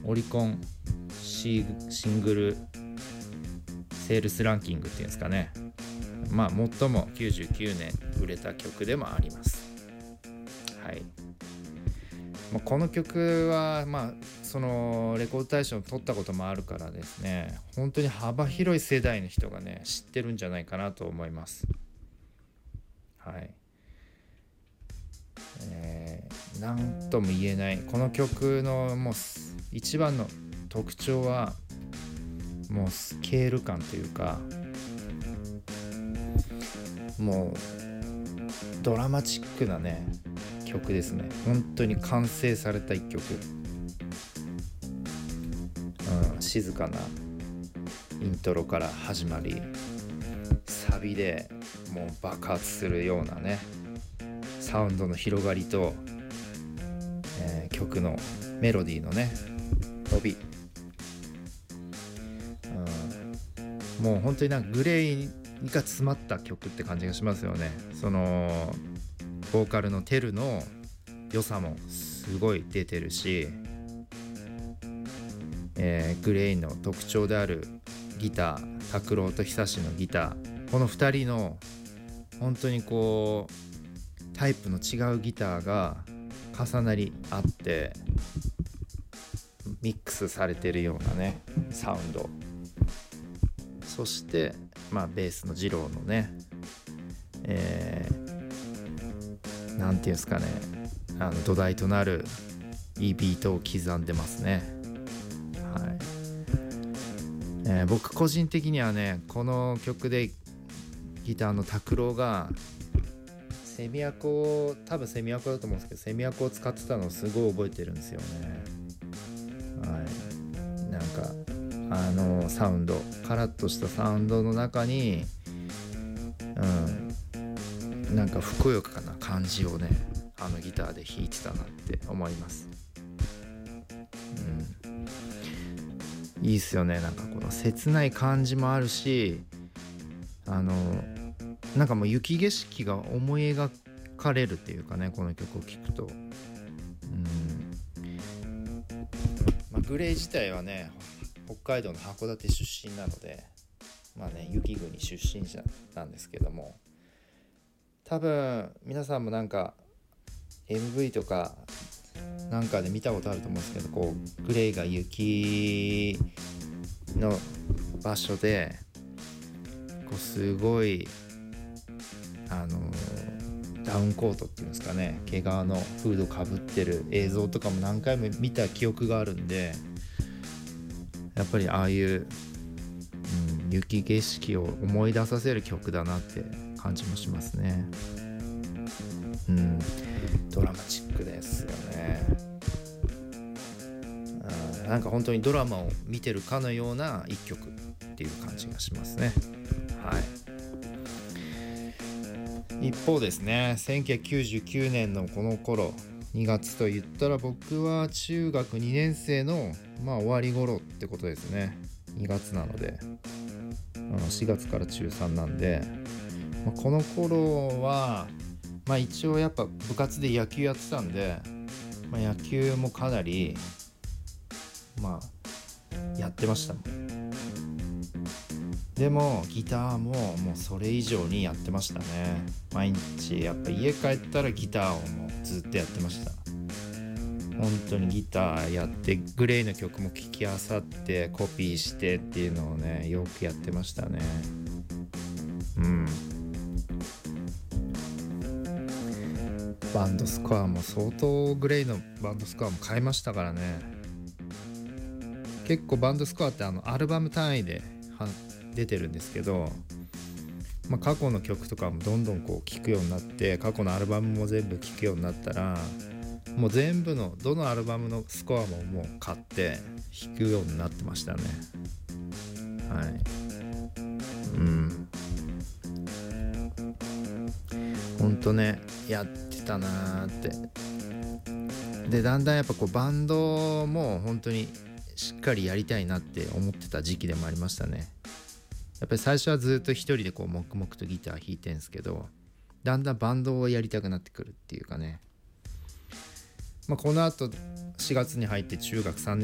オリコンシングルセールスランキングっていうんですかね、最も99年売れた曲でもあります。はい。この曲はそのレコード大賞を取ったこともあるからですね、本当に幅広い世代の人がね知ってるんじゃないかなと思います。はい。なんとも言えないこの曲のもう一番の特徴はもうスケール感というか、もうドラマチックなね曲ですね。本当に完成された一曲、静かなイントロから始まり、サビでもう爆発するようなねサウンドの広がりと、曲のメロディーのね伸び、もう本当にグレーが詰まった曲って感じがしますよね。そのボーカルのテルの良さもすごい出てるし、グレイの特徴であるギター、拓郎と久志のギター、この2人の本当にこうタイプの違うギターが重なり合ってミックスされてるようなねサウンド、そしてベースの二郎のね、なんていうんですかね、土台となるいいビートを刻んでますね。はい。僕個人的にはねこの曲でギターの拓郎がセミアコ、多分セミアコだと思うんですけど、セミアコを使ってたのをすごい覚えてるんですよね。はい。なんかサウンド、カラッとしたサウンドの中になんかふくよかな感じをねギターで弾いてたなって思います。いいっすよね。なんかこの切ない感じもあるし、なんかもう雪景色が思い描かれるっていうかね、この曲を聴くと。グレイ自体はね北海道の函館出身なので雪国出身者なんですけども、多分皆さんもなんか MV とかなんかで見たことあると思うんですけど、こうグレイが雪の場所でこうすごいダウンコートっていうんですかね、毛皮のフードかぶってる映像とかも何回も見た記憶があるんで、やっぱりああいう、雪景色を思い出させる曲だなって感じもしますね。ドラマチックですよね。なんか本当にドラマを見てるかのような一曲っていう感じがしますね。はい。一方ですね、1999年のこの頃2月と言ったら僕は中学2年生の終わり頃ってことですね。2月なので4月から中3なんで、この頃は一応やっぱ部活で野球やってたんで、野球もかなりやってましたもん。でもギターももうそれ以上にやってましたね。毎日やっぱ家帰ったらギターをもうずっとやってました。本当にギターやってグレイの曲も聴きあさってコピーしてっていうのをねよくやってましたね。バンドスコアも相当グレイのバンドスコアも変えましたからね。結構バンドスコアってアルバム単位で出てるんですけど、過去の曲とかもどんどんこう聴くようになって、過去のアルバムも全部聴くようになったらもう全部のどのアルバムのスコアももう買って弾くようになってましたね。はい。ほんとねやってたなーって。でだんだんやっぱこうバンドも本当にしっかりやりたいなって思ってた時期でもありましたね。やっぱり最初はずっと一人でこう黙々とギター弾いてんすけど、だんだんバンドをやりたくなってくるっていうかね。この後4月に入って中学3年